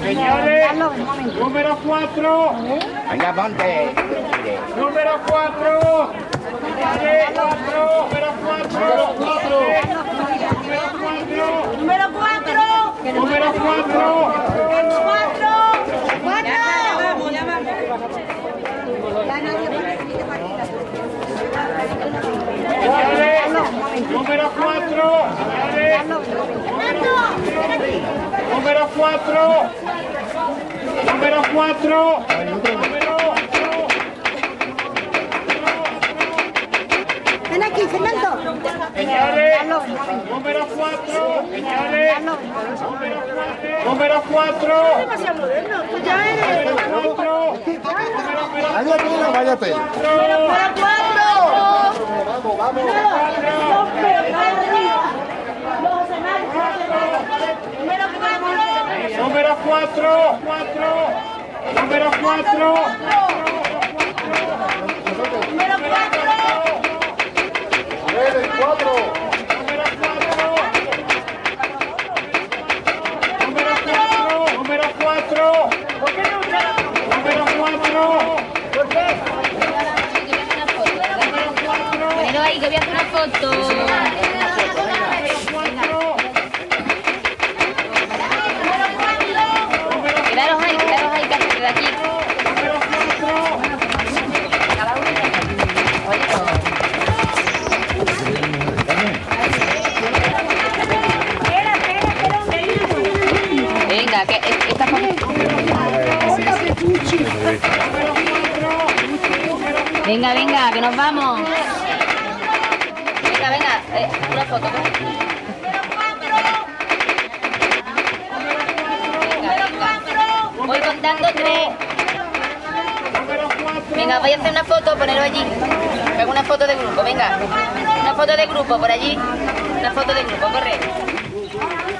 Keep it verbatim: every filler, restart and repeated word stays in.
Señores, número cuatro. Venga, ponte. Número cuatro. Señores, cuatro. Número cuatro. Número cuatro. Número cuatro. Número cuatro. Cuatro. Cuatro. Señores, número cuatro. Señores, número cuatro. Número cuatro. Ven aquí, Fernando. Señores, número cuatro. Señores, número cuatro. Demasiado moderno. Tú ya eres. Vaya tela, vaya tela. Número cuatro. Vamos, vamos. Número cuatro. Número cuatro. Número cuatro. Número cuatro. A ver, el cuatro. Número cuatro. Número cuatro. Número cuatro. ¿Por qué no usa? Número cuatro. ¿Por qué? Pero ahí que voy a hacer una foto. Quedaros ahí, quedaros ahí, que de aquí. Cada uno. Venga, que esta foto. Venga, venga, que nos vamos. Venga, venga, eh, una foto. Venga, venga. Voy contando tres. Venga, voy a hacer una foto, ponerlo allí. Hago una foto de grupo, venga. Una foto de grupo por allí. Una foto de grupo, corre.